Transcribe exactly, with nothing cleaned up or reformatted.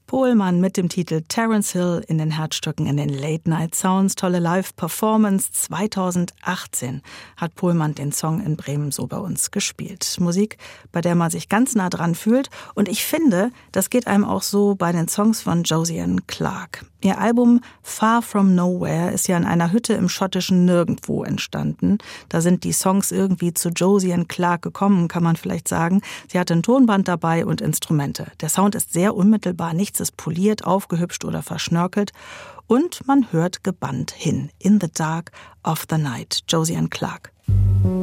Pohlmann mit dem Titel Terence Hill in den Herzstücken in den Late Night Sounds. Tolle Live-Performance. zweitausendachtzehn hat Pohlmann den Song in Bremen so bei uns gespielt. Musik, bei der man sich ganz nah dran fühlt. Und ich finde, das geht einem auch so bei den Songs von Josiane Clarke. Ihr Album Far From Nowhere ist ja in einer Hütte im schottischen Nirgendwo entstanden. Da sind die Songs irgendwie zu Josiane Clarke gekommen, kann man vielleicht sagen. Sie hatte ein Tonband dabei und Instrumente. Der Sound ist sehr unmittelbar, nichts ist poliert, aufgehübscht oder verschnörkelt. Und man hört gebannt hin. In the Dark of the Night, Josiane Clarke.